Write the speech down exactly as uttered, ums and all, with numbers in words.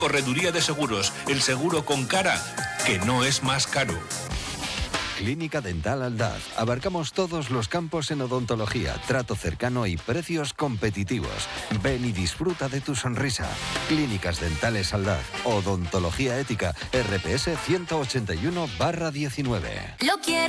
Correduría de Seguros, el seguro con cara, que no es más caro. Clínica Dental Aldaz. Abarcamos todos los campos en odontología, trato cercano y precios competitivos. Ven y disfruta de tu sonrisa. Clínicas Dentales Aldaz. Odontología ética. R P S ciento ochenta y uno barra diecinueve. Lo quiero.